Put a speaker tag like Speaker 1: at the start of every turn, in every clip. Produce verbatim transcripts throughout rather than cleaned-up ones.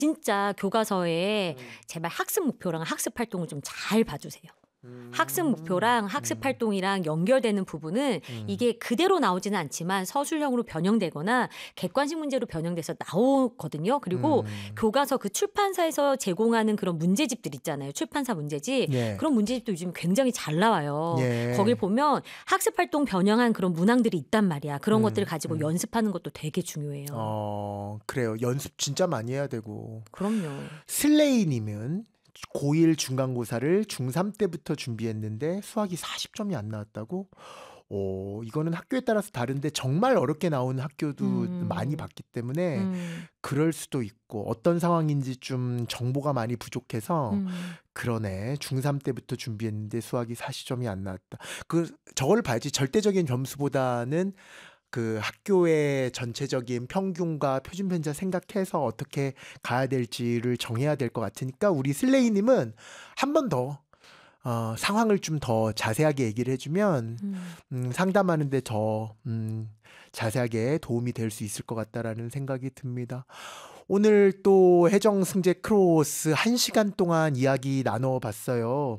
Speaker 1: 진짜 교과서에
Speaker 2: 음.
Speaker 1: 제발 학습 목표랑 학습 활동을 좀 잘 봐주세요.
Speaker 2: 음.
Speaker 1: 학습 목표랑 학습
Speaker 2: 음.
Speaker 1: 활동이랑 연결되는 부분은
Speaker 2: 음.
Speaker 1: 이게 그대로 나오지는 않지만 서술형으로 변형되거나 객관식 문제로 변형돼서 나오거든요. 그리고
Speaker 2: 음.
Speaker 1: 교과서 그 출판사에서 제공하는 그런 문제집들 있잖아요. 출판사 문제집.
Speaker 2: 예.
Speaker 1: 그런 문제집도 요즘 굉장히 잘 나와요.
Speaker 2: 예.
Speaker 1: 거길 보면 학습 활동 변형한 그런 문항들이 있단 말이야. 그런
Speaker 2: 음.
Speaker 1: 것들을 가지고
Speaker 2: 음.
Speaker 1: 연습하는 것도 되게 중요해요.
Speaker 2: 어, 그래요. 연습 진짜 많이 해야 되고.
Speaker 1: 그럼요.
Speaker 2: 슬레이님은 고일 중간고사를 중삼 때부터 준비했는데 수학이 사십 점이 안 나왔다고? 오, 이거는 학교에 따라서 다른데 정말 어렵게 나오는 학교도
Speaker 1: 음.
Speaker 2: 많이 봤기 때문에
Speaker 1: 음.
Speaker 2: 그럴 수도 있고 어떤 상황인지 좀 정보가 많이 부족해서
Speaker 1: 음.
Speaker 2: 그러네. 중삼 때부터 준비했는데 수학이 사십 점이 안 나왔다. 그 저걸 봐야지. 절대적인 점수보다는 그 학교의 전체적인 평균과 표준 편차 생각해서 어떻게 가야 될지를 정해야 될 것 같으니까 우리 슬레이님은 한 번 더 어, 상황을 좀 더 자세하게 얘기를 해주면
Speaker 1: 음.
Speaker 2: 음, 상담하는데 더 음, 자세하게 도움이 될 수 있을 것 같다라는 생각이 듭니다. 오늘 또 해정 승재 크로스 한 시간 동안 이야기 나눠봤어요.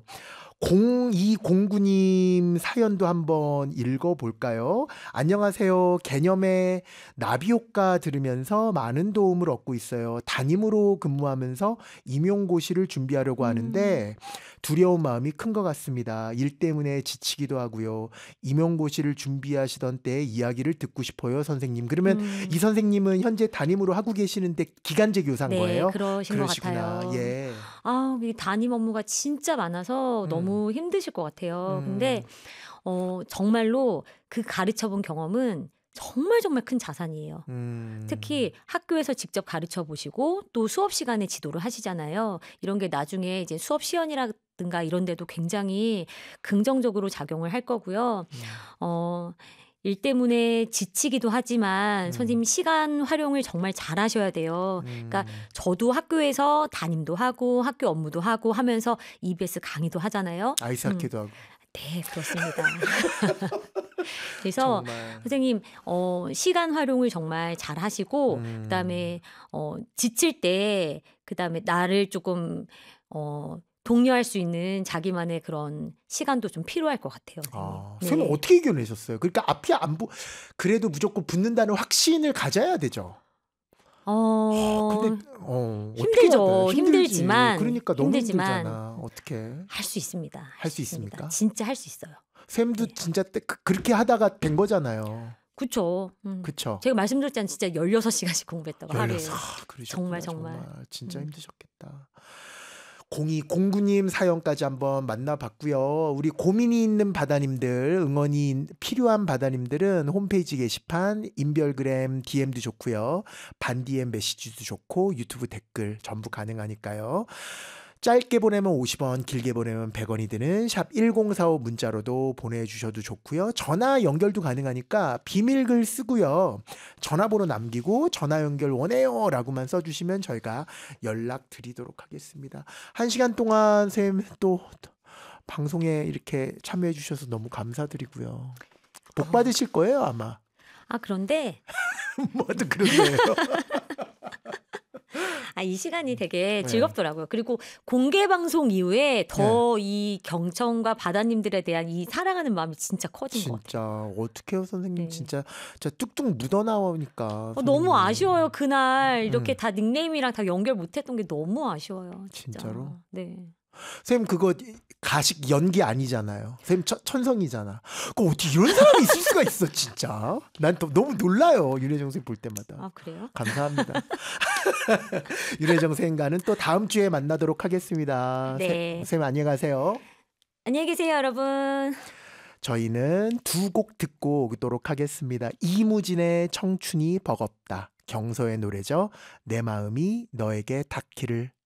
Speaker 2: 공이공구님 사연도 한번 읽어볼까요? 안녕하세요. 개념의 나비효과 들으면서 많은 도움을 얻고 있어요. 담임으로 근무하면서 임용고시를 준비하려고 하는데 두려운 마음이 큰 것 같습니다. 일 때문에 지치기도 하고요. 임용고시를 준비하시던 때의 이야기를 듣고 싶어요, 선생님. 그러면
Speaker 1: 음.
Speaker 2: 이 선생님은 현재 담임으로 하고 계시는데 기간제 교사인
Speaker 1: 네,
Speaker 2: 거예요?
Speaker 1: 그러신 것
Speaker 2: 그러시구나.
Speaker 1: 같아요.
Speaker 2: 예.
Speaker 1: 아, 이 담임 업무가 진짜 많아서
Speaker 2: 음.
Speaker 1: 너무 힘드실 것 같아요.
Speaker 2: 음.
Speaker 1: 근데 어, 정말로 그 가르쳐 본 경험은 정말 정말 큰 자산이에요.
Speaker 2: 음.
Speaker 1: 특히 학교에서 직접 가르쳐 보시고 또 수업 시간에 지도를 하시잖아요. 이런 게 나중에 이제 수업 시연이라든가 이런 데도 굉장히 긍정적으로 작용을 할 거고요.
Speaker 2: 음.
Speaker 1: 어, 일 때문에 지치기도 하지만
Speaker 2: 음.
Speaker 1: 선생님 시간 활용을 정말 잘 하셔야 돼요. 그러니까
Speaker 2: 음.
Speaker 1: 저도 학교에서 담임도 하고 학교 업무도 하고 하면서 이비에스 강의도 하잖아요.
Speaker 2: 아이스
Speaker 1: 음.
Speaker 2: 학기도 하고.
Speaker 1: 네, 그렇습니다. 그래서
Speaker 2: 정말.
Speaker 1: 선생님 어, 시간 활용을 정말 잘 하시고
Speaker 2: 음.
Speaker 1: 그다음에 어, 지칠 때 그다음에 나를 조금 어, 독려할 수 있는 자기만의 그런 시간도 좀 필요할 것 같아요, 선생님.
Speaker 2: 아, 선생님
Speaker 1: 네.
Speaker 2: 어떻게 이겨내셨어요? 그러니까 앞이 안 보, 그래도 무조건 붙는다는 확신을 가져야 되죠.
Speaker 1: 어,
Speaker 2: 근데 어, 어떻게 해야
Speaker 1: 힘들죠.
Speaker 2: 돼요? 힘들지.
Speaker 1: 힘들지만
Speaker 2: 그러니까 너무
Speaker 1: 힘들지만
Speaker 2: 힘들잖아. 어떻게?
Speaker 1: 할 수 있습니다. 할
Speaker 2: 할
Speaker 1: 수
Speaker 2: 수
Speaker 1: 있습니다.
Speaker 2: 있습니까?
Speaker 1: 진짜 할 수 있어요.
Speaker 2: 쌤도
Speaker 1: 네.
Speaker 2: 진짜 때- 그- 그렇게 하다가 된 거잖아요.
Speaker 1: 그쵸. 음.
Speaker 2: 그쵸?
Speaker 1: 제가 말씀드렸잖아요. 진짜 열여섯 시간씩 공부했다고 하루에.
Speaker 2: 열여섯. 아, 그러셨구나.
Speaker 1: 정말 정말.
Speaker 2: 정말 진짜
Speaker 1: 음.
Speaker 2: 힘드셨겠다. 공이공구님 사연까지 한번 만나봤고요. 우리 고민이 있는 바다님들, 응원이 필요한 바다님들은 홈페이지 게시판, 인별그램 디엠도 좋고요. 반디엠 메시지도 좋고 유튜브 댓글 전부 가능하니까요. 짧게 보내면 오십 원, 길게 보내면 백 원이 드는 샵 일공사오 문자로도 보내주셔도 좋고요. 전화 연결도 가능하니까 비밀글 쓰고요. 전화번호 남기고 전화 연결 원해요 라고만 써주시면 저희가 연락 드리도록 하겠습니다. 한 시간 동안 쌤 또 방송에 이렇게 참여해 주셔서 너무 감사드리고요. 복 받으실 거예요 아마.
Speaker 1: 아, 그런데
Speaker 2: 뭐도 그런데요.
Speaker 1: 아, 이 시간이 되게
Speaker 2: 네.
Speaker 1: 즐겁더라고요. 그리고 공개 방송 이후에 더 이 경청과 바다님들에 대한 이 사랑하는 마음이 진짜 커진 것 같아요.
Speaker 2: 진짜 어떡해요 선생님.
Speaker 1: 네.
Speaker 2: 진짜 진짜 뚝뚝 묻어나오니까
Speaker 1: 어, 너무
Speaker 2: 선생님.
Speaker 1: 아쉬워요. 그날 이렇게
Speaker 2: 음.
Speaker 1: 다 닉네임이랑 다 연결 못했던 게 너무 아쉬워요. 진짜.
Speaker 2: 진짜로?
Speaker 1: 네.
Speaker 2: 선생님 그거 가식 연기 아니잖아요. 선생님 천, 천성이잖아. 그 어떻게 이런 사람이 있을 수가 있어 진짜. 난 또 너무 놀라요. 윤혜정 선생님 볼 때마다.
Speaker 1: 아, 그래요?
Speaker 2: 감사합니다. 윤혜정 선생님과는 또 다음 주에 만나도록 하겠습니다.
Speaker 1: 네.
Speaker 2: 세- 선생님 안녕히 가세요.
Speaker 1: 안녕히 계세요, 여러분.
Speaker 2: 저희는 두 곡 듣고 오도록 하겠습니다. 이무진의 청춘이 버겁다. 경서의 노래죠. 내 마음이 너에게 닿기를.